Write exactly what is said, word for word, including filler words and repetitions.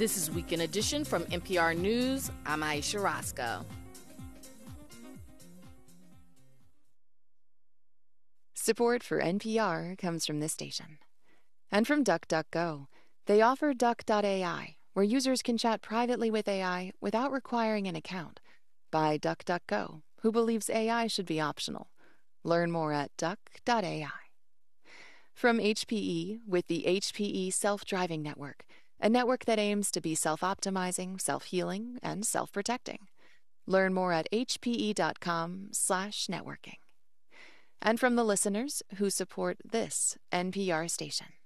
This is Weekend Edition from N P R News. I'm Aisha Roscoe. Support for N P R comes from this station. And from DuckDuckGo. They offer Duck dot A I, where users can chat privately with A I without requiring an account. By DuckDuckGo, who believes A I should be optional. Learn more at duck dot A I. From H P E with the H P E Self-Driving Network, a network that aims to be self-optimizing, self-healing, and self-protecting. Learn more at H P E dot com slash networking. And from the listeners who support this N P R station.